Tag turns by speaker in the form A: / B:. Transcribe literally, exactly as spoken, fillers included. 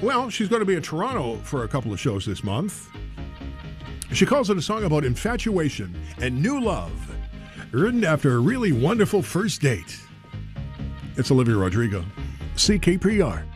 A: Well, she's going to be in Toronto for a couple of shows this month. She calls it a song about infatuation and new love, written after a really wonderful first date. It's Olivia Rodrigo, C K P R.